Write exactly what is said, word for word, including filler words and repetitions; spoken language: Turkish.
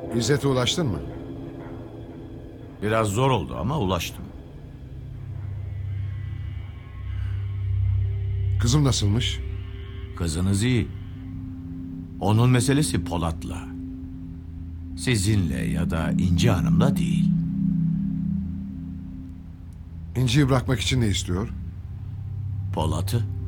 İzzet'e ulaştın mı? Biraz zor oldu ama ulaştım. Kızım nasılmış? Kızınız iyi. Onun meselesi Polat'la. Sizinle ya da İnci Hanım'la değil. İnci'yi bırakmak için ne istiyor? Polat'ı